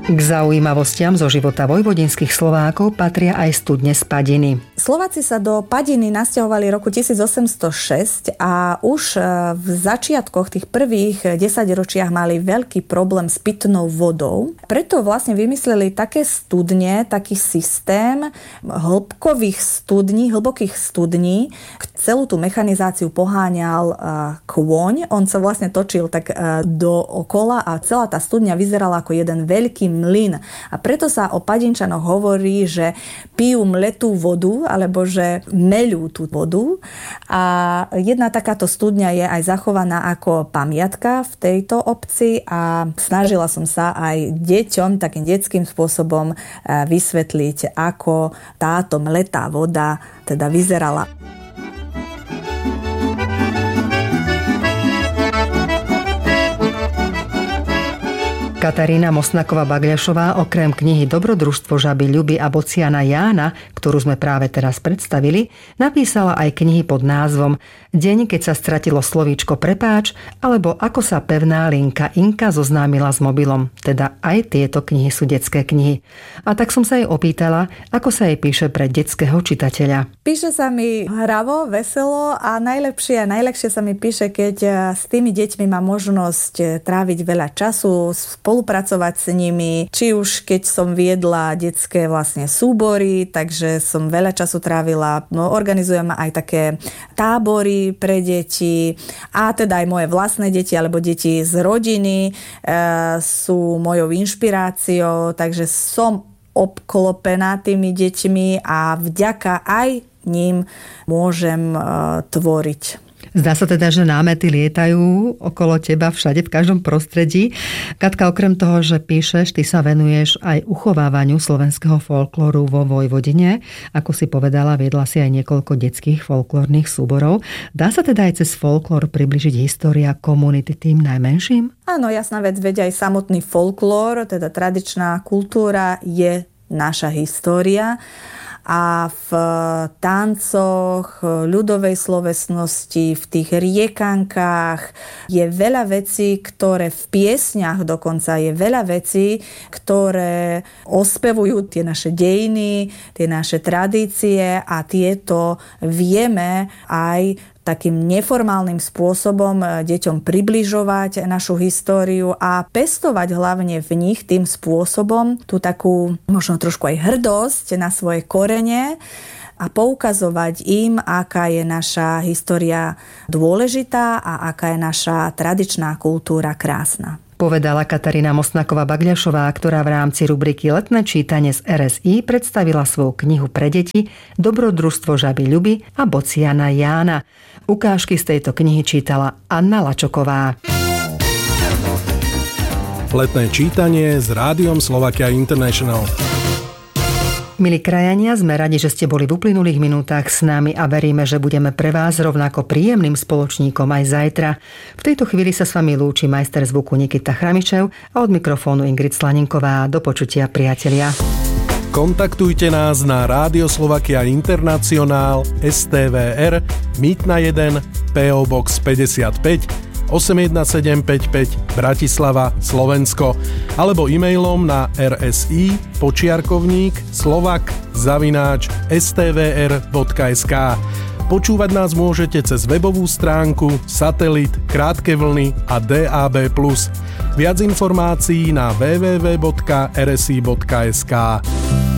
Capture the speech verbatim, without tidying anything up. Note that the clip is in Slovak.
K zaujímavostiam zo života vojvodinských Slovákov patria aj studne z Padiny. Slováci sa do Padiny nasťahovali roku tisícosemstošesť a už v začiatkoch tých prvých desaťročiach mali veľký problém s pitnou vodou. Preto vlastne vymysleli také studne, taký systém hĺbkových studní, hlbokých studní. Celú tú mechanizáciu poháňal kôň. On sa vlastne točil tak dookola a celá tá studňa vyzerala ako jeden veľký mlyn. A preto sa o Padinčanoch hovorí, že pijú mletú vodu, alebo že meľú tú vodu. A jedna takáto studňa je aj zachovaná ako pamiatka v tejto obci a snažila som sa aj deťom takým detským spôsobom vysvetliť, ako táto mletá voda teda vyzerala. Katarína Mosnaková-Bagľašová okrem knihy Dobrodružstvo žaby Ľuby a bociana Jána, ktorú sme práve teraz predstavili, napísala aj knihy pod názvom Deň, keď sa stratilo slovíčko prepáč, alebo Ako sa pevná linka Inka zoznámila s mobilom. Teda aj tieto knihy sú detské knihy. A tak som sa jej opýtala, ako sa jej píše pre detského čitateľa. Píše sa mi hravo, veselo a najlepšie a najlepšie sa mi píše, keď s tými deťmi mám možnosť tráviť veľa času, spolupracovať s nimi, či už keď som viedla detské vlastne súbory, takže som veľa času trávila, no, organizujem aj také tábory pre deti a teda aj moje vlastné deti alebo deti z rodiny e, sú mojou inšpiráciou, takže som obklopená tými deťmi a vďaka aj ním môžem e, tvoriť. Zdá sa teda, že námety lietajú okolo teba všade, v každom prostredí. Katka, okrem toho, že píšeš, ty sa venuješ aj uchovávaniu slovenského folklóru vo Vojvodine. Ako si povedala, viedla si aj niekoľko detských folklórnych súborov. Dá sa teda aj cez folklór približiť história komunity tým najmenším? Áno, jasná vec, veď aj samotný folklór, teda tradičná kultúra je naša história. A v tancoch, ľudovej slovesnosti, v tých riekankách je veľa vecí, ktoré v piesňach dokonca je veľa vecí, ktoré ospevujú tie naše dejiny, tie naše tradície a tieto vieme aj takým neformálnym spôsobom deťom približovať našu históriu a pestovať hlavne v nich tým spôsobom tú takú možno trošku aj hrdosť na svoje korene a poukazovať im, aká je naša história dôležitá a aká je naša tradičná kultúra krásna. Povedala Katarína Mosnaková-Bagľašová, ktorá v rámci rubriky Letné čítanie z er es í predstavila svoju knihu pre deti Dobrodružstvo žaby Ľuby a bociana Jána. Ukážky z tejto knihy čítala Anna Lačoková. Letné čítanie s Rádiom Slovakia International. Milí krajania, sme radi, že ste boli v uplynulých minútach s nami a veríme, že budeme pre vás rovnako príjemným spoločníkom aj zajtra. V tejto chvíli sa s vami lúči majster zvuku Nikita Chramičev a od mikrofónu Ingrid Slaninková. Do počutia, priatelia. Kontaktujte nás na Rádio Slovakia International es té vé er Mýtna jeden pé ó Box päťdesiatpäť osem jedna sedem päť päť Bratislava, Slovensko alebo e-mailom na rsi počiarkovník slovak zavináč es té vé er bodka es ká. Počúvať nás môžete cez webovú stránku, satelit, krátke vlny a dé á bé plus. Viac informácií na w w w bodka r s i bodka es ká.